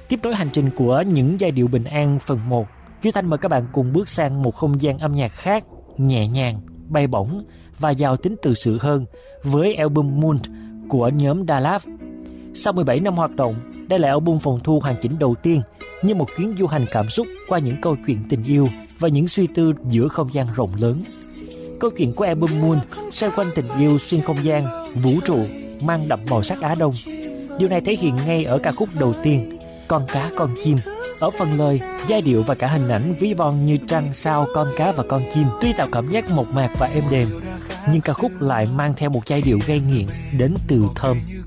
Tiếp nối hành trình của những giai điệu bình an phần 1, Duy Thanh mời các bạn cùng bước sang một không gian âm nhạc khác, nhẹ nhàng, bay bổng và giàu tính tự sự hơn với album Moon của nhóm Da Lab. Sau 17 năm hoạt động, đây là album phòng thu hoàn chỉnh đầu tiên, như một chuyến du hành cảm xúc qua những câu chuyện tình yêu và những suy tư giữa không gian rộng lớn. Câu chuyện của album Moon xoay quanh tình yêu xuyên không gian, vũ trụ, mang đậm màu sắc Á Đông. Điều này thể hiện ngay ở ca khúc đầu tiên, Con cá con chim. Ở phần lời, giai điệu và cả hình ảnh ví von như trăng, sao, con cá và con chim tuy tạo cảm giác mộc mạc và êm đềm, nhưng ca khúc lại mang theo một giai điệu gây nghiện đến từ thơm.